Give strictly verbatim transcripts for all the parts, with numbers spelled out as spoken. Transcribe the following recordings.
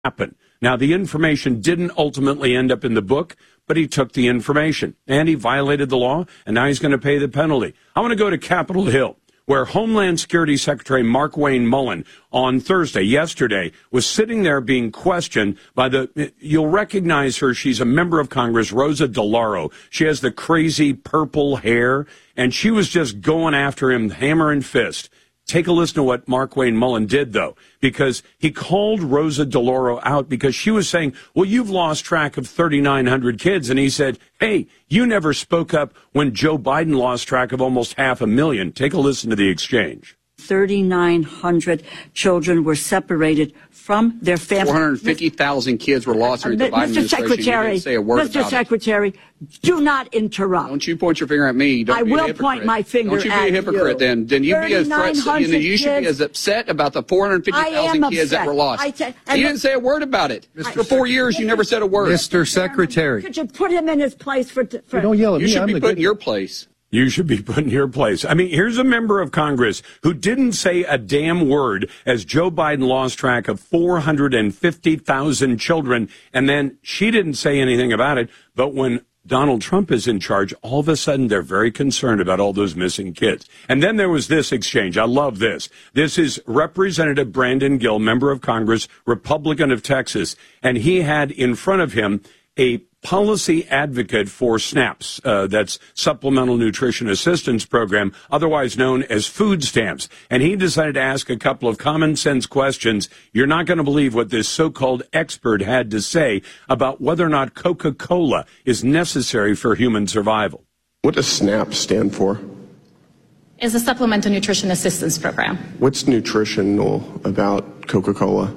happen. Now, the information didn't ultimately end up in the book, but he took the information, and he violated the law, and now he's going to pay the penalty. I want to go to Capitol Hill, where Homeland Security Secretary Markwayne Mullin on Thursday, yesterday, was sitting there being questioned by the, you'll recognize her, she's a member of Congress, Rosa DeLauro. She has the crazy purple hair, and she was just going after him, hammer and fist. Take a listen to what Markwayne Mullin did, though, because he called Rosa DeLauro out because she was saying, well, you've lost track of thirty-nine hundred kids. And he said, hey, you never spoke up when Joe Biden lost track of almost half a million. Take a listen to the exchange. thirty-nine hundred children were separated from their families. four hundred fifty thousand kids were lost during the Biden administration. Mister Secretary, you didn't say a word Mister about Secretary, it. do not interrupt. Don't you point your finger at me. Don't I be will a hypocrite. point my finger at you. Don't you be a hypocrite you. then. Then you be as threat, you, know, you should be as upset about the four hundred fifty thousand kids that were lost. I t- you didn't say a word about it. Mister For four years, you never said a word. Mister Secretary. Could you put him in his place for... for you don't yell at you me. should I'm be the put in good your place. You should be put in your place. I mean, here's a member of Congress who didn't say a damn word as Joe Biden lost track of four hundred fifty thousand children, and then she didn't say anything about it. But when Donald Trump is in charge, all of a sudden they're very concerned about all those missing kids. And then there was this exchange. I love this. This is Representative Brandon Gill, member of Congress, Republican of Texas, and he had in front of him a policy advocate for SNAPS, uh, that's Supplemental Nutrition Assistance Program, otherwise known as food stamps. And he decided to ask a couple of common sense questions. You're not going to believe what this so-called expert had to say about whether or not Coca-Cola is necessary for human survival. What does SNAP stand for? It's a Supplemental Nutrition Assistance Program. What's nutritional about Coca-Cola?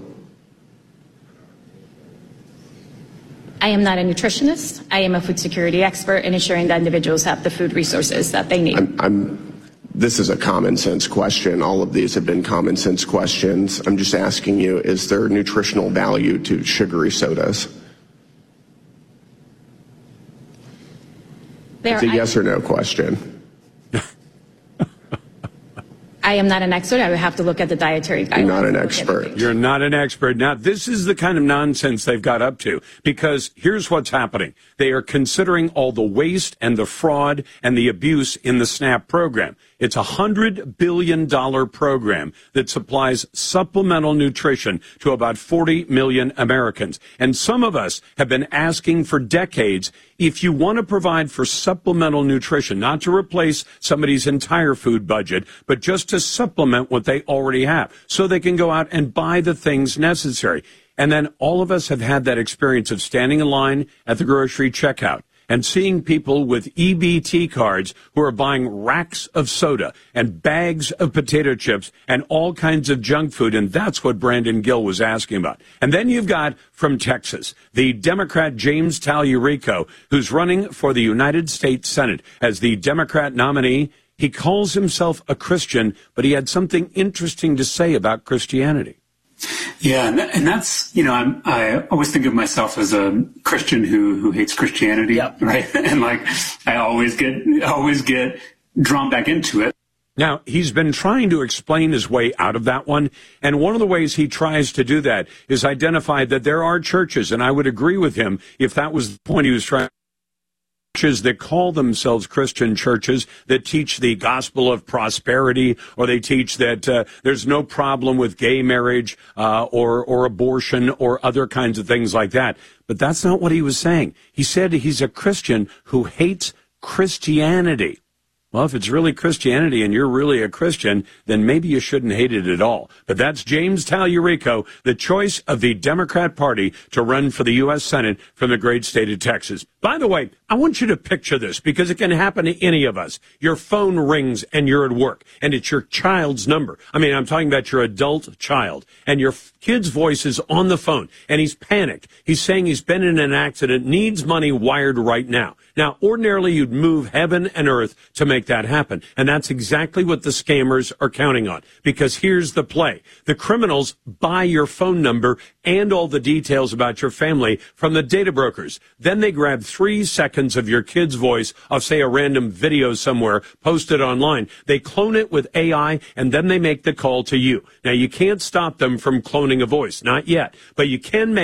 I am not a nutritionist. I am a food security expert in ensuring that individuals have the food resources that they need. I'm, I'm, this is a common sense question. All of these have been common sense questions. I'm just asking you, is there nutritional value to sugary sodas? There, it's a I, yes or no question. I am not an expert. I would have to look at the dietary guidelines. You're not an expert. You're not an expert. Now, this is the kind of nonsense they've got up to, because here's what's happening. They are considering all the waste and the fraud and the abuse in the SNAP program. It's a one hundred billion dollars program that supplies supplemental nutrition to about forty million Americans. And some of us have been asking for decades, if you want to provide for supplemental nutrition, not to replace somebody's entire food budget, but just to supplement what they already have, so they can go out and buy the things necessary. And then all of us have had that experience of standing in line at the grocery checkout and seeing people with E B T cards who are buying racks of soda and bags of potato chips and all kinds of junk food. And that's what Brandon Gill was asking about. And then you've got from Texas, the Democrat James Tallarico, who's running for the United States Senate as the Democrat nominee. He calls himself a Christian, but he had something interesting to say about Christianity. Yeah, and, and that's, you know, I'm, I always think of myself as a Christian who who hates Christianity, yep. Right? And like, I always get always get drawn back into it. Now, he's been trying to explain his way out of that one, and one of the ways he tries to do that is identify that there are churches, and I would agree with him if that was the point he was trying. Churches that call themselves Christian churches that teach the gospel of prosperity, or they teach that uh, there's no problem with gay marriage uh, or or abortion or other kinds of things like that. But that's not what he was saying. He said he's a Christian who hates Christianity. Well, if it's really Christianity and you're really a Christian, then maybe you shouldn't hate it at all. But that's James Tallarico, the choice of the Democrat Party to run for the U S Senate from the great state of Texas. By the way, I want you to picture this because it can happen to any of us. Your phone rings and you're at work and it's your child's number. I mean, I'm talking about your adult child, and your kid's voice is on the phone and he's panicked. He's saying he's been in an accident, needs money wired right now. Now, ordinarily you'd move heaven and earth to make like that happen. And that's exactly what the scammers are counting on. Because here's the play. The criminals buy your phone number and all the details about your family from the data brokers. Then they grab three seconds of your kid's voice of, say, a random video somewhere posted online. They clone it with A I, and then they make the call to you. Now, you can't stop them from cloning a voice. Not yet. But you can make